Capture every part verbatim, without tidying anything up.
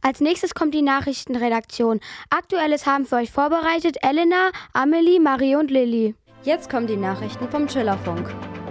Als nächstes kommt die Nachrichtenredaktion. Aktuelles haben für euch vorbereitet Elena, Amelie, Marie und Lilly. Jetzt kommen die Nachrichten vom Schillerfunk.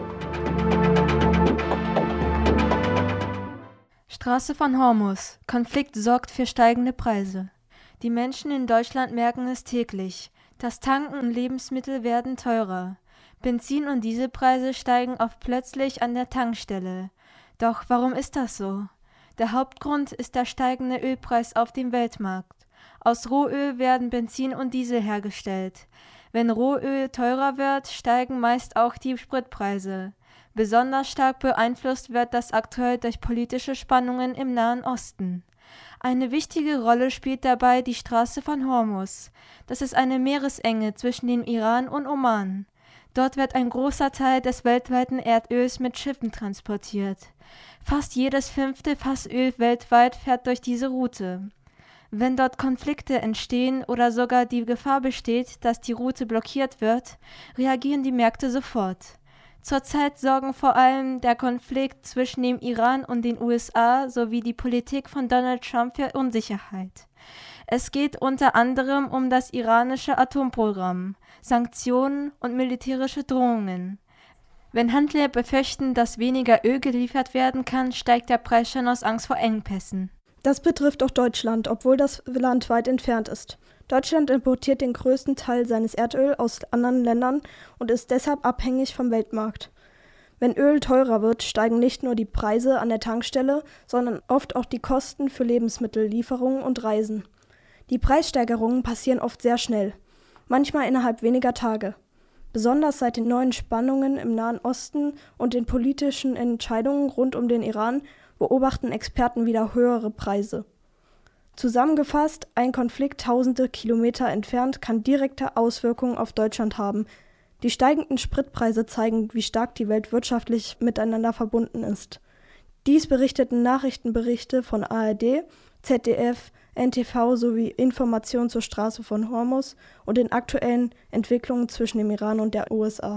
Straße von Hormuz. Konflikt sorgt für steigende Preise. Die Menschen in Deutschland merken es täglich. Das Tanken und Lebensmittel werden teurer. Benzin- und Dieselpreise steigen oft plötzlich an der Tankstelle. Doch warum ist das so? Der Hauptgrund ist der steigende Ölpreis auf dem Weltmarkt. Aus Rohöl werden Benzin und Diesel hergestellt. Wenn Rohöl teurer wird, steigen meist auch die Spritpreise. Besonders stark beeinflusst wird das aktuell durch politische Spannungen im Nahen Osten. Eine wichtige Rolle spielt dabei die Straße von Hormuz. Das ist eine Meeresenge zwischen dem Iran und Oman. Dort wird ein großer Teil des weltweiten Erdöls mit Schiffen transportiert. Fast jedes fünfte Fass Öl weltweit fährt durch diese Route. Wenn dort Konflikte entstehen oder sogar die Gefahr besteht, dass die Route blockiert wird, reagieren die Märkte sofort. Zurzeit sorgen vor allem der Konflikt zwischen dem Iran und den U S A sowie die Politik von Donald Trump für Unsicherheit. Es geht unter anderem um das iranische Atomprogramm, Sanktionen und militärische Drohungen. Wenn Händler befürchten, dass weniger Öl geliefert werden kann, steigt der Preis schon aus Angst vor Engpässen. Das betrifft auch Deutschland, obwohl das Land weit entfernt ist. Deutschland importiert den größten Teil seines Erdöl aus anderen Ländern und ist deshalb abhängig vom Weltmarkt. Wenn Öl teurer wird, steigen nicht nur die Preise an der Tankstelle, sondern oft auch die Kosten für Lebensmittel, Lieferungen und Reisen. Die Preissteigerungen passieren oft sehr schnell, manchmal innerhalb weniger Tage. Besonders seit den neuen Spannungen im Nahen Osten und den politischen Entscheidungen rund um den Iran beobachten Experten wieder höhere Preise. Zusammengefasst, ein Konflikt tausende Kilometer entfernt kann direkte Auswirkungen auf Deutschland haben. Die steigenden Spritpreise zeigen, wie stark die Welt wirtschaftlich miteinander verbunden ist. Dies berichteten Nachrichtenberichte von A R D, Z D F, N T V sowie Informationen zur Straße von Hormuz und den aktuellen Entwicklungen zwischen dem Iran und der U S A.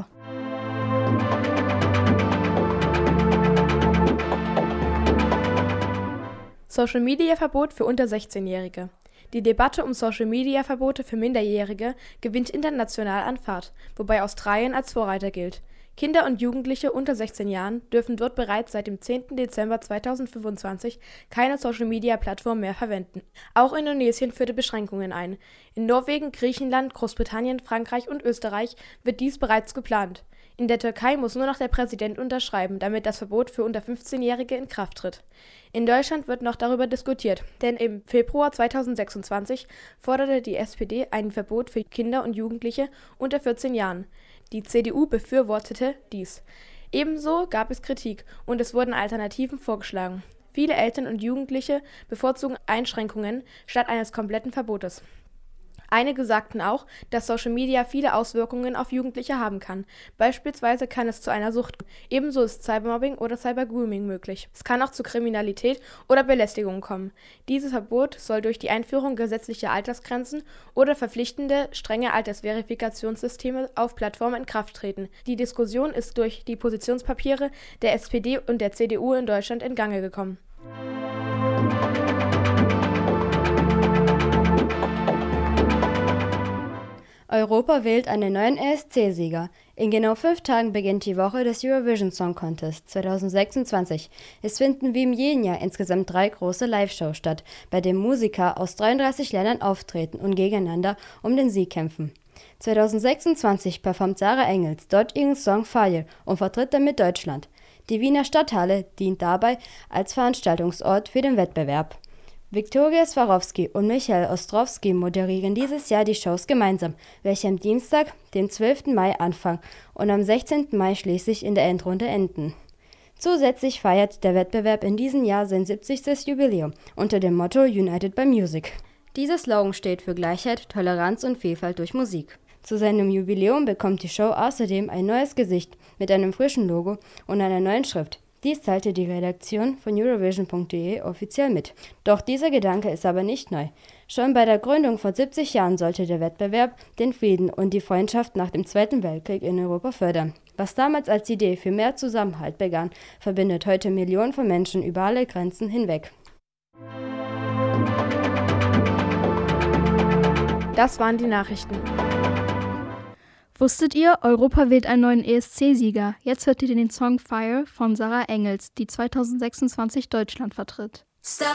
Social-Media-Verbot für unter sechzehnjährige. Die Debatte um Social-Media-Verbote für Minderjährige gewinnt international an Fahrt, wobei Australien als Vorreiter gilt. Kinder und Jugendliche unter sechzehn Jahren dürfen dort bereits seit dem zehnten Dezember zweitausendfünfundzwanzig keine Social-Media-Plattform mehr verwenden. Auch Indonesien führte Beschränkungen ein. In Norwegen, Griechenland, Großbritannien, Frankreich und Österreich wird dies bereits geplant. In der Türkei muss nur noch der Präsident unterschreiben, damit das Verbot für unter fünfzehnjährige in Kraft tritt. In Deutschland wird noch darüber diskutiert, denn im Februar zweitausendsechsundzwanzig forderte die S P D ein Verbot für Kinder und Jugendliche unter vierzehn Jahren. Die C D U befürwortete dies. Ebenso gab es Kritik und es wurden Alternativen vorgeschlagen. Viele Eltern und Jugendliche bevorzugen Einschränkungen statt eines kompletten Verbotes. Einige sagten auch, dass Social Media viele Auswirkungen auf Jugendliche haben kann. Beispielsweise kann es zu einer Sucht kommen. Ebenso ist Cybermobbing oder Cybergrooming möglich. Es kann auch zu Kriminalität oder Belästigung kommen. Dieses Verbot soll durch die Einführung gesetzlicher Altersgrenzen oder verpflichtende, strenge Altersverifikationssysteme auf Plattformen in Kraft treten. Die Diskussion ist durch die Positionspapiere der S P D und der C D U in Deutschland in Gange gekommen. Europa wählt einen neuen E S C-Sieger. In genau fünf Tagen beginnt die Woche des Eurovision Song Contest zweitausendsechsundzwanzig. Es finden wie in jedem Jahr insgesamt drei große Live-Shows statt, bei denen Musiker aus dreiunddreißig Ländern auftreten und gegeneinander um den Sieg kämpfen. zweitausendsechsundzwanzig performt Sarah Engels dort ihren Song Fire und vertritt damit Deutschland. Die Wiener Stadthalle dient dabei als Veranstaltungsort für den Wettbewerb. Viktoria Swarovski und Michael Ostrowski moderieren dieses Jahr die Shows gemeinsam, welche am Dienstag, den zwölften Mai anfangen und am sechzehnten Mai schließlich in der Endrunde enden. Zusätzlich feiert der Wettbewerb in diesem Jahr sein siebzigstes Jubiläum unter dem Motto United by Music. Dieser Slogan steht für Gleichheit, Toleranz und Vielfalt durch Musik. Zu seinem Jubiläum bekommt die Show außerdem ein neues Gesicht mit einem frischen Logo und einer neuen Schrift. Dies teilte die Redaktion von Eurovision punkt de offiziell mit. Doch dieser Gedanke ist aber nicht neu. Schon bei der Gründung vor siebzig Jahren sollte der Wettbewerb den Frieden und die Freundschaft nach dem Zweiten Weltkrieg in Europa fördern. Was damals als Idee für mehr Zusammenhalt begann, verbindet heute Millionen von Menschen über alle Grenzen hinweg. Das waren die Nachrichten. Wusstet ihr, Europa wählt einen neuen E S C-Sieger? Jetzt hört ihr den Song Fire von Sarah Engels, die zwanzig sechsundzwanzig Deutschland vertritt. Stop